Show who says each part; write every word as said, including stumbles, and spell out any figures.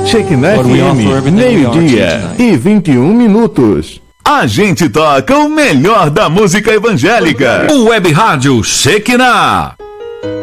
Speaker 1: Shekinah F M, meio-dia e vinte e um minutos.
Speaker 2: A gente toca o melhor da música evangélica. O Web Rádio Shekinah.